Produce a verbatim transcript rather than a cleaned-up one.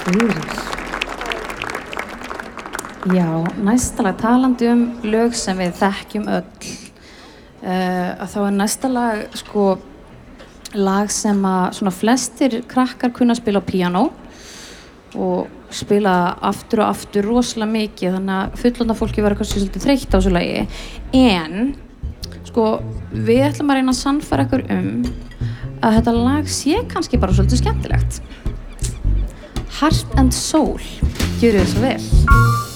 fyrir. Já, næsta lag, talandi um lög sem við þekkjum öll, uh, að þá er næsta lag, sko, lag sem að svona flestir krakkar kunna spila á píanó og spila aftur og aftur rosalega mikið, þannig að fullorðna fólki verður kannski svolítið þreytt á þessu lagi. En, sko, við ætlum að reyna að sannfæra ykkur um að þetta lag sé kannski bara svolítið skemmtilegt. Heart and Soul, gjörið þið svo vel.